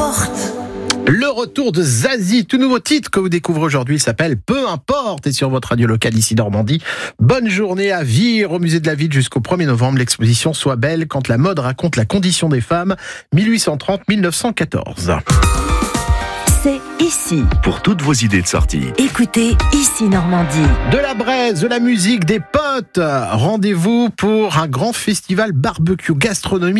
importe. Le retour de Zazie, tout nouveau titre que vous découvrez aujourd'hui, s'appelle Peu importe, et sur votre radio locale ici Normandie. Bonne journée à Vire, au musée de la Ville jusqu'au 1er novembre. L'exposition Sois belle quand la mode raconte la condition des femmes, 1830-1914. C'est ici. Pour toutes vos idées de sortie. Écoutez Ici Normandie. De la braise, de la musique, des potes. Rendez-vous pour un grand festival barbecue gastronomie